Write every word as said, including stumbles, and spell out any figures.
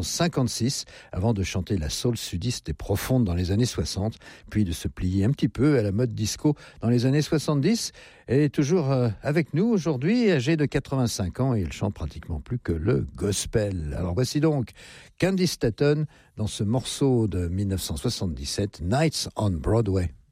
cinquante-six, avant de chanter la soul sudiste et profonde dans les années soixante, puis de se plier un petit peu à la mode disco dans les années soixante-dix. Elle est toujours euh, avec nous aujourd'hui, âgée de quatre-vingt-cinq ans, et elle chante pratiquement plus que le gospel. Alors voici donc Candy Staton dans ce morceau de mille neuf cent soixante-dix-sept, Nights on Broadway.